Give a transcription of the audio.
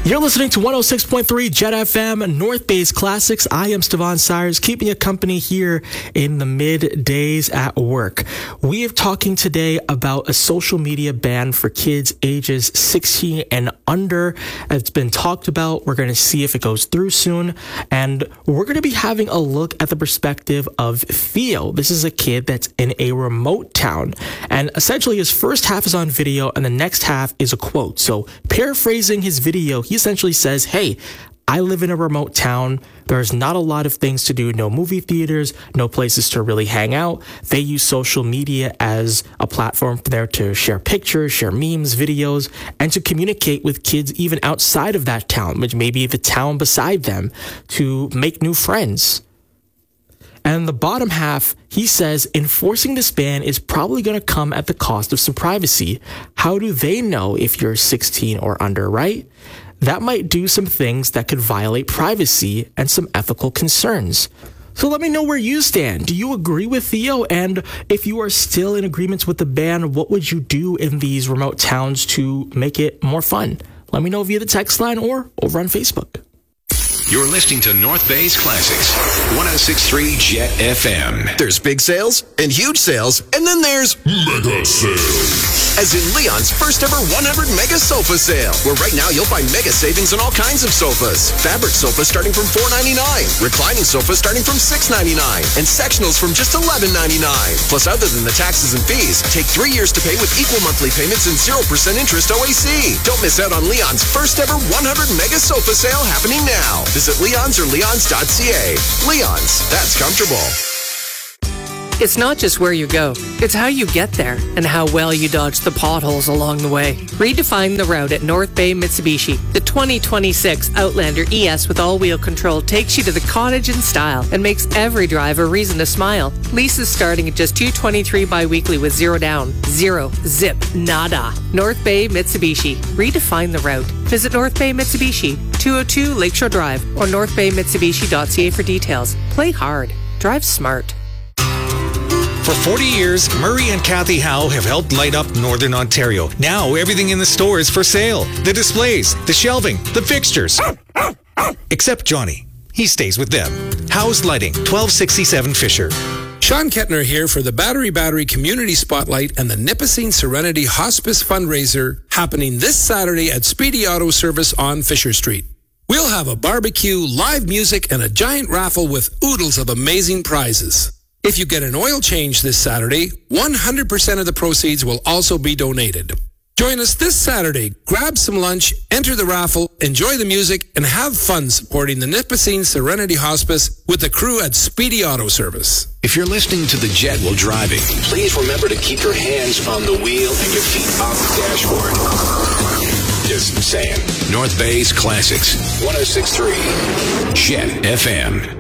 You're listening to 106.3 Jet FM, North Bay's Classics. I am Stevan Sires, keeping you company here in the middays at work. We are talking today about a social media ban for kids ages 16 and under. It's been talked about. We're going to see if it goes through soon. And we're going to be having a look at the perspective of Theo. This is a kid that's in a remote town. And essentially his first half is on video and the next half is a quote. So paraphrasing his video, he essentially says, hey, I live in a remote town. There's not a lot of things to do. No movie theaters, no places to really hang out. They use social media as a platform for there to share pictures, share memes, videos, and to communicate with kids even outside of that town, which may be the town beside them, to make new friends. And the bottom half, he says, enforcing this ban is probably going to come at the cost of some privacy. How do they know if you're 16 or under, right? That might do some things that could violate privacy and some ethical concerns. So let me know where you stand. Do you agree with Theo? And if you are still in agreement with the ban, what would you do in these remote towns to make it more fun? Let me know via the text line or over on Facebook. You're listening to North Bay's Classics, 106.3 Jet FM. There's big sales and huge sales, and then there's mega sales. As in Leon's first ever 100 mega sofa sale, where right now you'll find mega savings on all kinds of sofas. Fabric sofas starting from $4.99, reclining sofas starting from $6.99, and sectionals from just $11.99. Plus, other than the taxes and fees, take 3 years to pay with equal monthly payments and 0% interest OAC. Don't miss out on Leon's first ever 100 mega sofa sale happening now. Visit Leon's or leons.ca. Leon's, that's comfortable. It's not just where you go, it's how you get there and how well you dodge the potholes along the way. Redefine the route at North Bay Mitsubishi. The 2026 Outlander ES with all-wheel control takes you to the cottage in style and makes every drive a reason to smile. Leases starting at just $223 bi-weekly with zero down. Zero. Zip. Nada. North Bay Mitsubishi. Redefine the route. Visit North Bay Mitsubishi, 202 Lakeshore Drive or northbaymitsubishi.ca for details. Play hard. Drive smart. For 40 years, Murray and Kathy Howe have helped light up Northern Ontario. Now everything in the store is for sale. The displays, the shelving, the fixtures. Except Johnny. He stays with them. Howe's Lighting, 1267 Fisher. Sean Kettner here for the Battery Community Spotlight and the Nipissing Serenity Hospice Fundraiser happening this Saturday at Speedy Auto Service on Fisher Street. We'll have a barbecue, live music, and a giant raffle with oodles of amazing prizes. If you get an oil change this Saturday, 100% of the proceeds will also be donated. Join us this Saturday, grab some lunch, enter the raffle, enjoy the music, and have fun supporting the Nipissing Serenity Hospice with the crew at Speedy Auto Service. If you're listening to the Jet while driving, please remember to keep your hands on the wheel and your feet off the dashboard. Just saying. North Bay's Classics, 106.3 Jet FM.